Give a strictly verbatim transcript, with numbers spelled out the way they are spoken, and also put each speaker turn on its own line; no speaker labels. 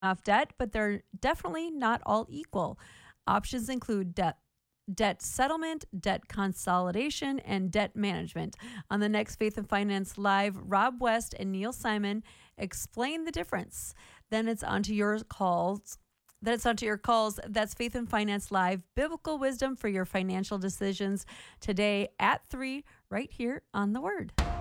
off debt, but they're definitely not all equal. Options include debt debt settlement, debt consolidation, and debt management. On the next Faith and Finance Live, Rob West and Neil Simon explain the difference. Then it's onto your calls. Then it's onto your calls. That's Faith and Finance Live, biblical wisdom for your financial decisions today at three, right here on The Word.